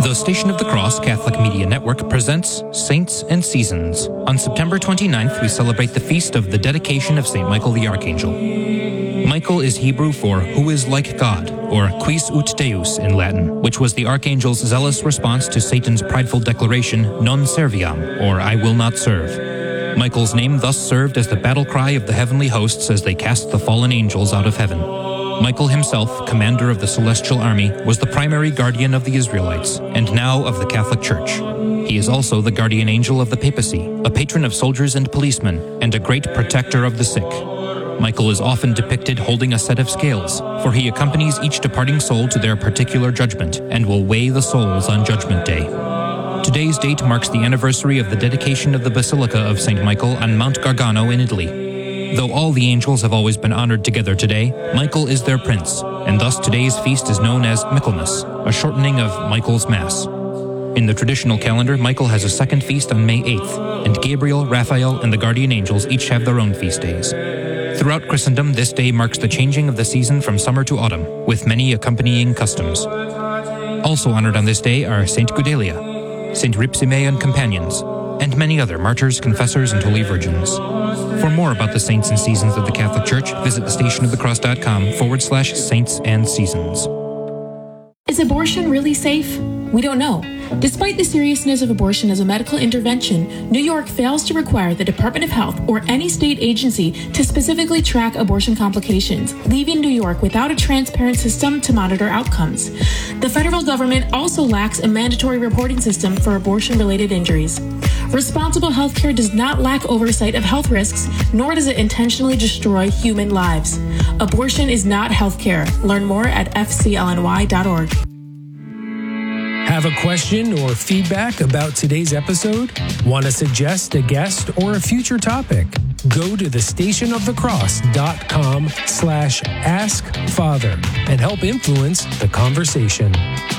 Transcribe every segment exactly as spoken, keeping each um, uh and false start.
The Station of the Cross Catholic Media Network presents Saints and Seasons. On September twenty-ninth, we celebrate the feast of the dedication of Saint Michael the Archangel. Michael is Hebrew for who is like God, or quis ut Deus in Latin, which was the archangel's zealous response to Satan's prideful declaration, non serviam, or I will not serve. Michael's name thus served as the battle cry of the heavenly hosts as they cast the fallen angels out of heaven. Michael himself, commander of the celestial army, was the primary guardian of the Israelites, and now of the Catholic Church. He is also the guardian angel of the papacy, a patron of soldiers and policemen, and a great protector of the sick. Michael is often depicted holding a set of scales, for he accompanies each departing soul to their particular judgment, and will weigh the souls on Judgment Day. Today's date marks the anniversary of the dedication of the Basilica of Saint Michael on Mount Gargano in Italy. Though all the angels have always been honored together today, Michael is their prince, and thus today's feast is known as Michaelmas, a shortening of Michael's Mass. In the traditional calendar, Michael has a second feast on May eighth, and Gabriel, Raphael, and the guardian angels each have their own feast days. Throughout Christendom, this day marks the changing of the season from summer to autumn, with many accompanying customs. Also honored on this day are Saint Gudelia, Saint Ripsime and companions, and many other martyrs, confessors, and holy virgins. For more about the saints and seasons of the Catholic Church, visit thestationofthecross.com forward slash saints and seasons. Is abortion really safe? We don't know. Despite the seriousness of abortion as a medical intervention, New York fails to require the Department of Health or any state agency to specifically track abortion complications, leaving New York without a transparent system to monitor outcomes. The federal government also lacks a mandatory reporting system for abortion-related injuries. Responsible healthcare does not lack oversight of health risks, nor does it intentionally destroy human lives. Abortion is not healthcare. Learn more at f c l n y dot org. Have a question or feedback about today's episode? Want to suggest a guest or a future topic? Go to thestationofthecross.com slash ask father and help influence the conversation.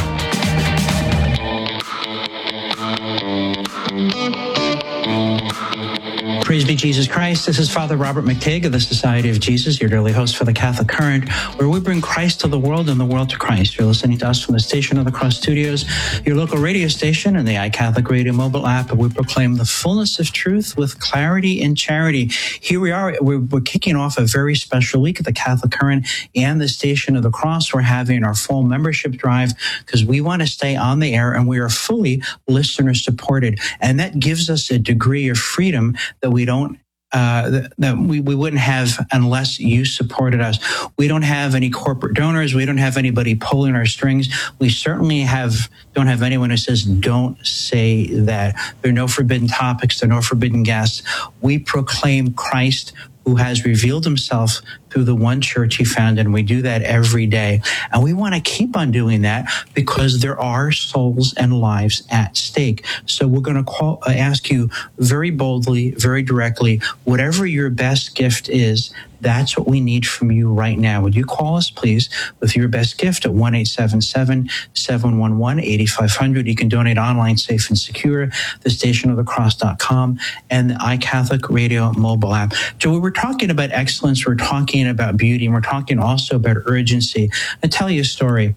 Praise be Jesus Christ. This is Father Robert McTague of the Society of Jesus, your daily host for the Catholic Current, where we bring Christ to the world and the world to Christ. You're listening to us from the Station of the Cross Studios, your local radio station, and the iCatholic Radio mobile app, and we proclaim the fullness of truth with clarity and charity. Here we are. We're, we're kicking off a very special week at the Catholic Current and the Station of the Cross. We're having our full membership drive because we want to stay on the air, and we are fully listener supported. And that gives us a degree of freedom that we don't Uh, that, that we, we wouldn't have unless you supported us. We don't have any corporate donors. We don't have anybody pulling our strings. We certainly have don't have anyone who says, don't say that. There are no forbidden topics. There are no forbidden guests. We proclaim Christ, who has revealed himself through the one church he founded, and we do that every day. And we want to keep on doing that because there are souls and lives at stake. So we're going to call, uh, ask you very boldly, very directly, whatever your best gift is, that's what we need from you right now. Would you call us, please, with your best gift at one eight seven seven, seven one one, eight five zero zero. You can donate online, safe and secure, the station of the cross dot com, and the iCatholic Radio mobile app. So when we're talking about excellence, we're talking about beauty, and we're talking also about urgency. I'll tell you a story.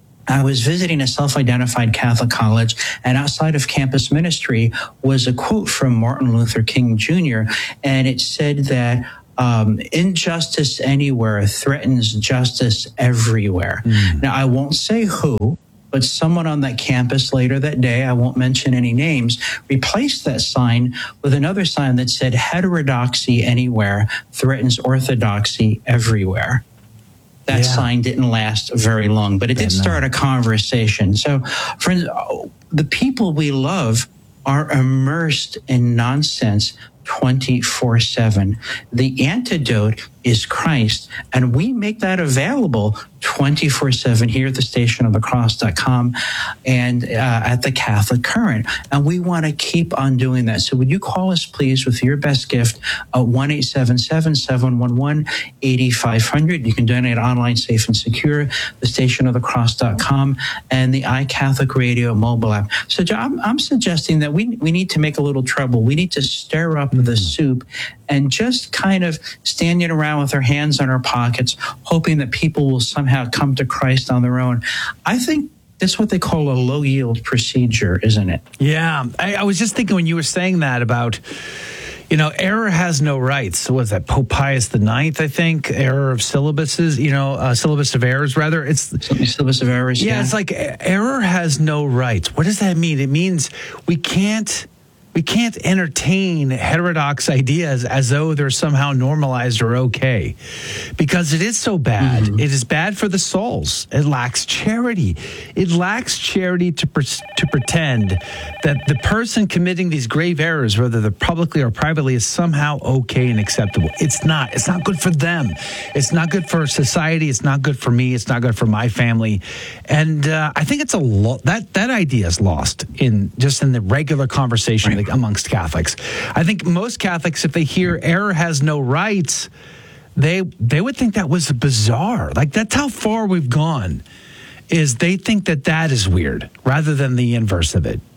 I was visiting a self-identified Catholic college, and outside of campus ministry was a quote from Martin Luther King Junior, and it said that Um, injustice anywhere threatens justice everywhere. Mm. Now, I won't say who, but someone on that campus later that day, I won't mention any names, replaced that sign with another sign that said, heterodoxy anywhere threatens orthodoxy everywhere. That yeah. sign didn't last very long, but it did start a conversation. So, friends, the people we love are immersed in nonsense twenty-four seven. The antidote is Christ, and we make that available twenty-four seven here at the station of the cross dot com and uh, at the Catholic Current. And we want to keep on doing that. So would you call us, please, with your best gift at one eight seven seven, seven one one, eight five zero zero. You can donate online, safe and secure, the station of the cross dot com and the iCatholic Radio mobile app. So I'm, I'm suggesting that we, we need to make a little trouble. We need to stir up the soup and just kind of standing around with our hands in our pockets, hoping that people will somehow come to Christ on their own. I think That's what they call a low-yield procedure, isn't it? Yeah. I, I was just thinking when you were saying that about, you know, error has no rights. What was that? Pope Pius the Ninth, I think. Error of syllabuses, you know, uh, syllabus of errors, rather. It's syllabus of errors. Yeah, yeah, it's like error has no rights. What does that mean? It means we can't we can't entertain heterodox ideas as though they're somehow normalized or okay, because it is so bad. Mm-hmm. It is bad for the souls. It lacks charity. It lacks charity to pre- to pretend that the person committing these grave errors, whether they're publicly or privately, is somehow okay and acceptable. It's not. It's not good for them. It's not good for society. It's not good for me. It's not good for my family. And uh, I think it's a lo- that that idea is lost in just in the regular conversation. Right. Like, amongst Catholics. I think most Catholics, if they hear error has no rights, they they would think that was bizarre. Like, that's how far we've gone, is they think that that is weird rather than the inverse of it.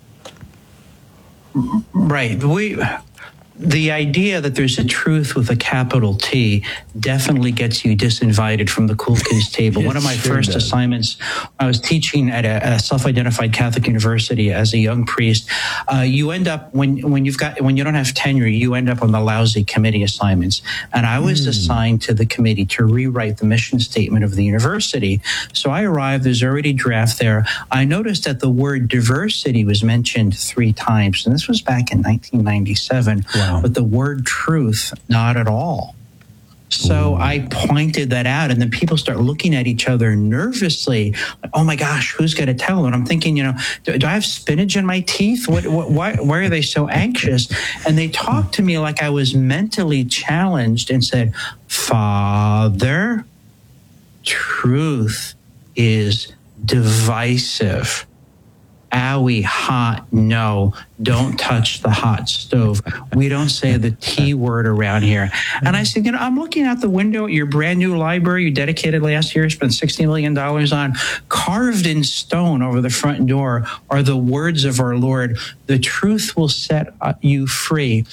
Right. We... The idea that there's a truth with a capital T definitely gets you disinvited from the cool kids table. One of my sure first does. assignments, I was teaching at a, a self-identified Catholic university as a young priest. Uh, you end up, when when you've got when you don't have tenure, you end up on the lousy committee assignments. And I was mm. assigned to the committee to rewrite the mission statement of the university. So I arrived, there's already draft there. I noticed that the word diversity was mentioned three times, and this was back in nineteen ninety-seven. Wow. But the word truth, not at all. So Ooh. I pointed that out, and then people start looking at each other nervously. Like, oh my gosh, who's going to tell? And I'm thinking, you know, do, do I have spinach in my teeth? What, what, why, why are they so anxious? And they talked to me like I was mentally challenged and said, Father, truth is divisive. Owie, hot, no, don't touch the hot stove. We don't say the T word around here. And I said, you know, I'm looking out the window at your brand new library you dedicated last year, spent sixty million dollars on. Carved in stone over the front door are the words of our Lord. The truth will set you free.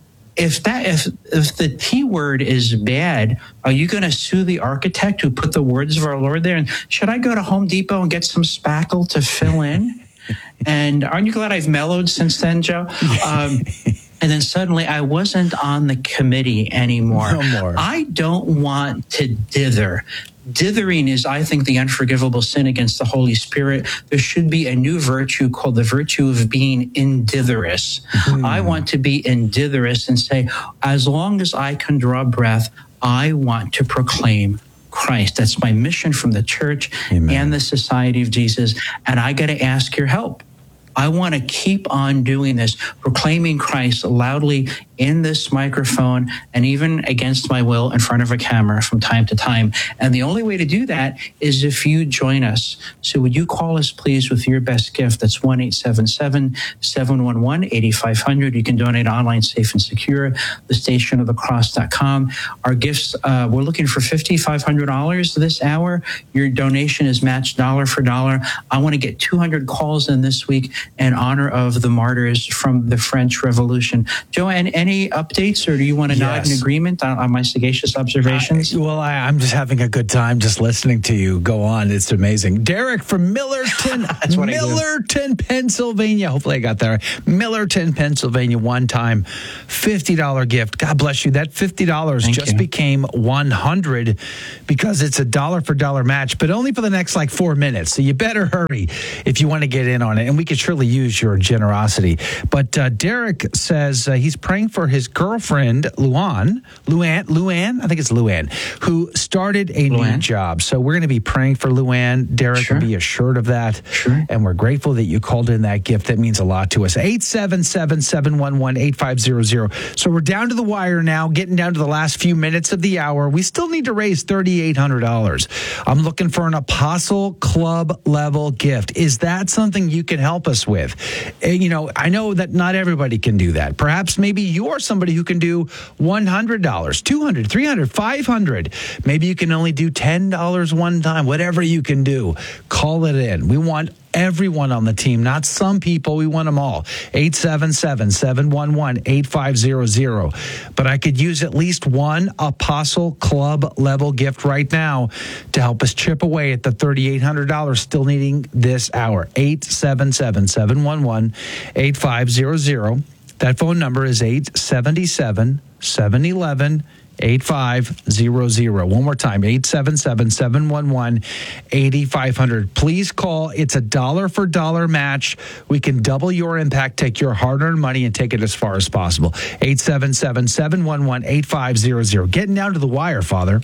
If that, if if the T word is bad, are you going to sue the architect who put the words of our Lord there? And should I go to Home Depot and get some spackle to fill in? And aren't you glad I've mellowed since then, Joe? Um, and then suddenly I wasn't on the committee anymore. No more. I don't want to dither. Dithering is, I think, the unforgivable sin against the Holy Spirit. There should be a new virtue called the virtue of being inditherous. Mm. I want to be inditherous and say, as long as I can draw breath, I want to proclaim Christ. That's my mission from the church Amen. And the Society of Jesus. And I got to ask your help. I want to keep on doing this, proclaiming Christ loudly in this microphone and even against my will in front of a camera from time to time. And the only way to do that is if you join us. So would you call us, please, with your best gift? That's one eight seven seven, seven one one, eight five zero zero. You can donate online, safe and secure, the station of the cross dot com. Our gifts, uh, we're looking for five thousand five hundred dollars this hour. Your donation is matched dollar for dollar. I want to get two hundred calls in this week in honor of the martyrs from the French Revolution. Joanne, any updates, or do you want to nod yes. in agreement on, on my sagacious observations? I, well, I, I'm just having a good time just listening to you go on. It's amazing. Derek from Millerton, That's what Millerton, Pennsylvania. Hopefully I got that right. Millerton, Pennsylvania, one-time fifty dollars gift. God bless you. That fifty dollars Thank just you. became one hundred dollars because it's a dollar for dollar match, but only for the next like four minutes. So you better hurry if you want to get in on it. And we could surely use your generosity. But uh, Derek says uh, he's praying for his girlfriend, Luann, Luann, Luann, I think it's Luann, who started a Luann. new job. So we're going to be praying for Luann. Derek sure. can be assured of that. Sure. And we're grateful that you called in that gift. That means a lot to us. eight seven seven, seven one one, eight five zero zero. So we're down to the wire now, getting down to the last few minutes of the hour. We still need to raise three thousand eight hundred dollars. I'm looking for an Apostle Club level gift. Is that something you can help us with? And, you know, I know that not everybody can do that. Perhaps maybe you're somebody who can do one hundred dollars, two hundred dollars, three hundred dollars, five hundred dollars. Maybe you can only do ten dollars one time, whatever you can do. Call it in. We want everyone on the team, not some people. We want them all. eight seven seven, seven one one, eight five zero zero. But I could use at least one Apostle Club level gift right now to help us chip away at the three thousand eight hundred dollars still needing this hour. eight seven seven, seven one one, eight five zero zero. That phone number is eight seven seven, seven one one, eight five zero zero. One more time, eight seven seven, seven one one, eight five zero zero. Please call. It's a dollar for dollar match. We can double your impact, take your hard-earned money, and take it as far as possible. eight seven seven, seven one one, eight five zero zero. Getting down to the wire, Father.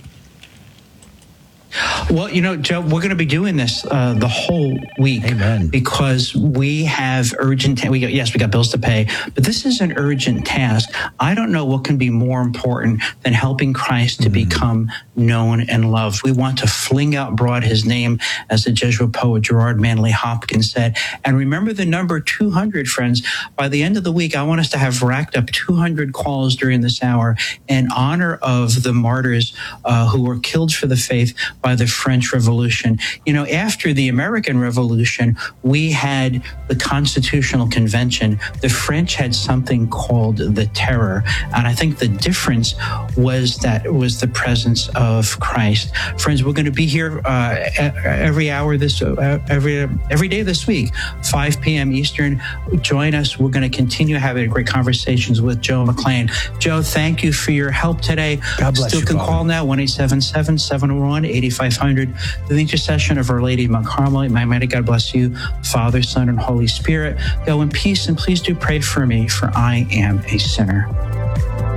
Well, you know, Joe, we're going to be doing this uh, the whole week. Amen. Because we have urgent, ta- we got, yes, we got bills to pay, but this is an urgent task. I don't know what can be more important than helping Christ to mm. become known and loved. We want to fling out broad his name, as the Jesuit poet Gerard Manley Hopkins said. And remember the number two hundred, friends. By the end of the week, I want us to have racked up two hundred calls during this hour in honor of the martyrs uh, who were killed for the faith by the French Revolution. You know, after the American Revolution, we had the Constitutional Convention. The French had something called the Terror. And I think the difference was that it was the presence of Christ. Friends, we're going to be here uh, every hour this, uh, every every day this week, five p.m. Eastern. Join us. We're going to continue having great conversations with Joe McClain. Joe, thank you for your help today. God bless Still you, can Father. call now, one eight seven seven, seven one one, eight five zero zero. The intercession of Our Lady of Mount Carmel. My mighty God bless you, Father, Son, and Holy Spirit. Go in peace, and please do pray for me, for I am a sinner.